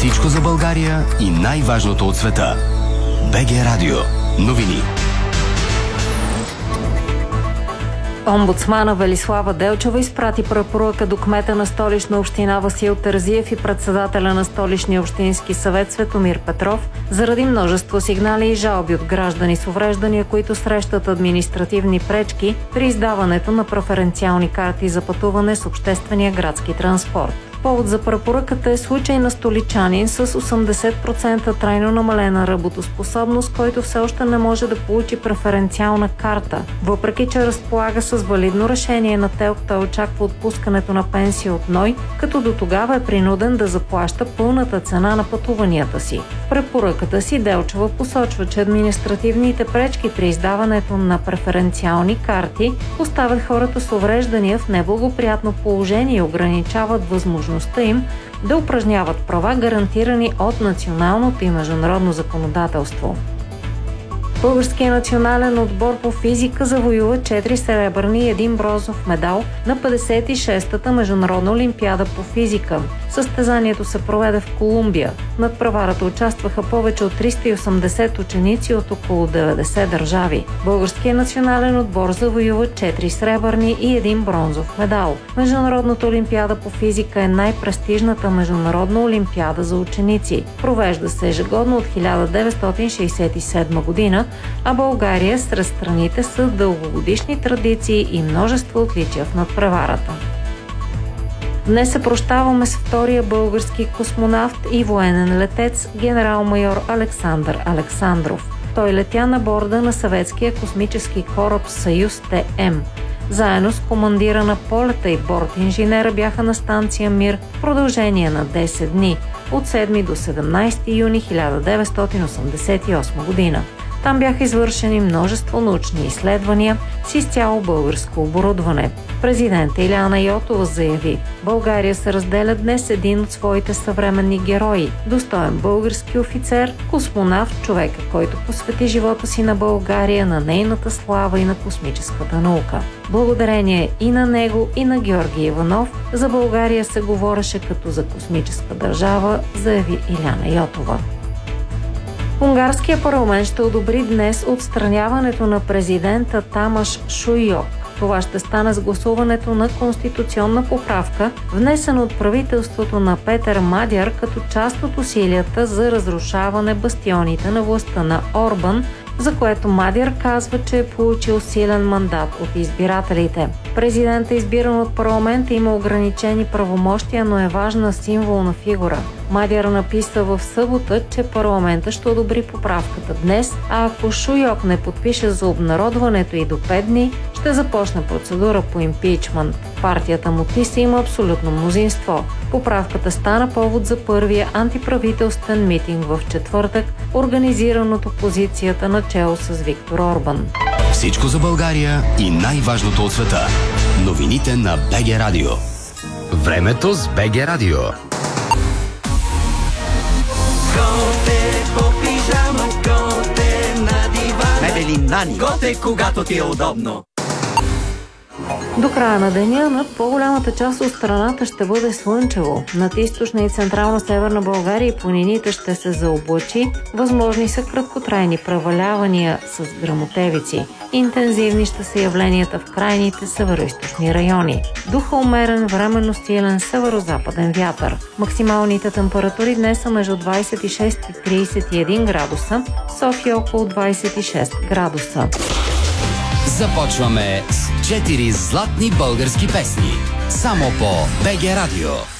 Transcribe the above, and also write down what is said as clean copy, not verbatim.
Всичко за България и най-важното от света. БГ Радио. Новини. Омбудсмана Велислава Делчева изпрати препоръка до кмета на Столична община Васил Терзиев и председателя на Столичния общински съвет Светомир Петров заради множество сигнали и жалби от граждани с увреждания, които срещат административни пречки при издаването на преференциални карти за пътуване с обществения градски транспорт. Повод за препоръката е случай на столичанин с 80% трайно намалена работоспособност, който все още не може да получи преференциална карта. Въпреки че разполага с валидно решение на ТЕЛК, той очаква отпускането на пенсия от НОИ, като до тогава е принуден да заплаща пълната цена на пътуванията си. В препоръката си Делчева посочва, че административните пречки при издаването на преференциални карти поставят хората с увреждания в неблагоприятно положение и ограничават възможността им да упражняват права, гарантирани от националното и международно законодателство. Българският национален отбор по физика завоюва 4 сребърни и 1 бронзов медал на 56-та международна олимпиада по физика. Състезанието се проведе в Колумбия. В надпреварата участваха повече от 380 ученици от около 90 държави. Българският национален отбор завоюва 4 сребърни и 1 бронзов медал. Международната олимпиада по физика е най-престижната международна олимпиада за ученици. Провежда се ежегодно от 1967 година, а България сред страните с дългогодишни традиции и множество отличия в надпреварата. Днес се прощаваме с втория български космонавт и военен летец генерал-майор Александър Александров. Той летя на борда на съветския космически кораб Съюз ТМ. Заедно с командира на полета и борт-инженера бяха на станция Мир в продължение на 10 дни, от 7 до 17 юни 1988 година. Там бяха извършени множество научни изследвания с изцяло българско оборудване. Президент Илияна Йотова заяви: България се разделя днес един от своите съвременни герои, достоен български офицер, космонавт, човека, който посвети живота си на България, на нейната слава и на космическата наука. Благодарение и на него, и на Георги Иванов, за България се говореше като за космическа държава, заяви Илияна Йотова. Унгарския парламент ще одобри днес отстраняването на президента Тамаш Шуйок. Това ще стане с гласуването на конституционна поправка, внесена от правителството на Петър Мадяр като част от усилията за разрушаване бастионите на властта на Орбан, за което Мадяр казва, че е получил силен мандат от избирателите. Президентът, избиран от парламента, има ограничени правомощия, но е важна символна фигура. Мадяр написа в събота, че парламента ще одобри поправката днес, а ако Шуйок не подпише за обнародването и до 5 дни, ще започне процедура по импичмент. Партията му ТИСА има абсолютно мнозинство. Поправката стана повод за първия антиправителствен митинг в четвъртък, организиран от опозицията начело с Виктор Орбан. Всичко за България и най-важното от света. Новините на БГ Радио. Времето с БГ Радио. Готе по пижама, готе на дивана. Мебели Нани. Готе, когато ти е удобно. До края на деня над по-голямата част от страната ще бъде слънчево. Над източна и централна северна България и планините ще се заоблачи. Възможни са краткотрайни превалявания с гръмотевици. Интензивни ще са явленията в крайните североизточни райони. Духа умерен, временно силен северо-западен вятър. Максималните температури днес са между 26 и 31 градуса, София около 26 градуса. Започваме с 4 златни български песни. Само по БГ Радио.